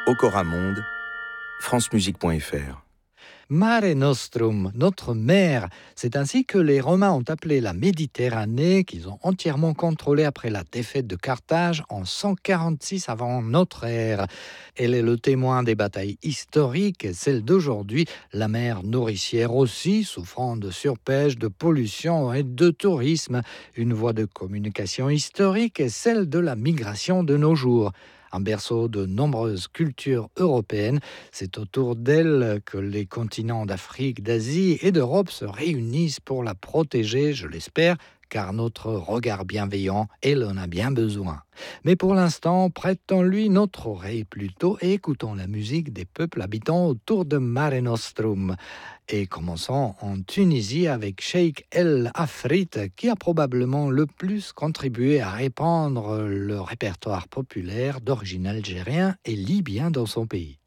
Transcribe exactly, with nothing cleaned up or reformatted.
Okora Monde, francemusique point f r. Mare Nostrum, notre mer, c'est ainsi que les Romains ont appelé la Méditerranée, qu'ils ont entièrement contrôlée après la défaite de Carthage en cent quarante-six avant notre ère. Elle est le témoin des batailles historiques et celle d'aujourd'hui, la mer nourricière aussi, souffrant de surpêche, de pollution et de tourisme. Une voie de communication historique est celle de la migration de nos jours. Un berceau de nombreuses cultures européennes, c'est autour d'elle que les continents d'Afrique, d'Asie et d'Europe se réunissent pour la protéger, je l'espère, car notre regard bienveillant, elle en a bien besoin. Mais pour l'instant, prêtons-lui notre oreille plutôt et écoutons la musique des peuples habitants autour de Mare Nostrum. Et commençons en Tunisie avec Cheikh El Afrit, qui a probablement le plus contribué à répandre le répertoire populaire d'origine algérien et libyen dans son pays.